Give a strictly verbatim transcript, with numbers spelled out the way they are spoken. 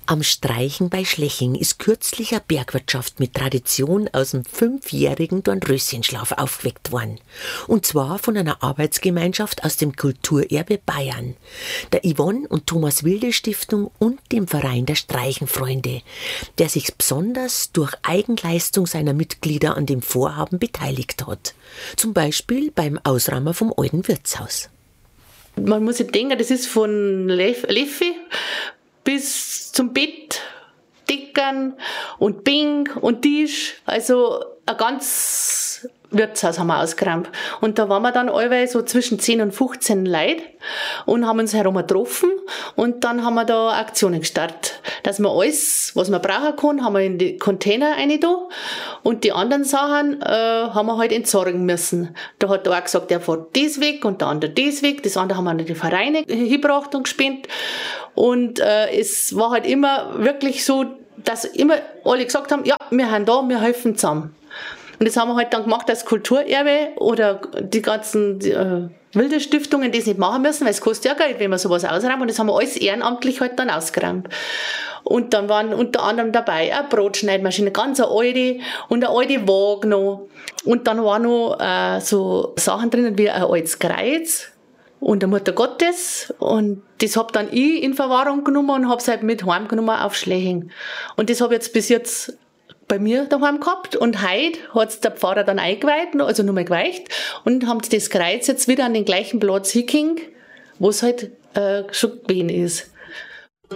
Am Streichen bei Schleching ist kürzlich eine Bergwirtschaft mit Tradition aus dem fünfjährigen Dornröschenschlaf aufgeweckt worden. Und zwar von einer Arbeitsgemeinschaft aus dem Kulturerbe Bayern, der Yvonne und Thomas Wilde Stiftung und dem Verein der Streichenfreunde, der sich besonders durch Eigenleistung seiner Mitglieder an dem Vorhaben beteiligt hat. Zum Beispiel beim Ausräumen vom alten Wirtshaus. Man muss sich denken, das ist von Leffe bis zum Bett, Deckern und Bing und Tisch. Also ein ganz Wirtshaus haben wir ausgeräumt. Und da waren wir dann alle so zwischen zehn und fünfzehn Leute und haben uns herum getroffen und dann haben wir da Aktionen gestartet. Dass wir alles, was wir brauchen können, haben wir in die Container rein da und die anderen Sachen äh, haben wir halt entsorgen müssen. Da hat der eine gesagt, der fährt das weg und der andere das weg. Das andere haben wir an die Vereine hingebracht und gespendet. Und äh, es war halt immer wirklich so, dass immer alle gesagt haben, ja, wir haben da, wir helfen zusammen. Und das haben wir halt dann gemacht als Kulturerbe oder die ganzen die, äh, wilde Stiftungen, die es nicht machen müssen, weil es kostet ja Geld, wenn man sowas ausräumt. Und das haben wir alles ehrenamtlich halt dann ausgeräumt. Und dann waren unter anderem dabei eine Brotschneidmaschine, ganz eine alte und eine alte Waage noch. Und dann waren noch äh, so Sachen drinnen wie ein altes Kreuz und der Mutter Gottes. Und das hab dann ich in Verwahrung genommen und hab's halt mit heimgenommen auf Schleching. Und das hab ich jetzt bis jetzt bei mir daheim gehabt. Und heute hat's der Pfarrer dann eingeweiht, also nochmal geweicht, und haben das Kreuz jetzt wieder an den gleichen Platz hingehängt, wo es halt äh, schon gewesen ist.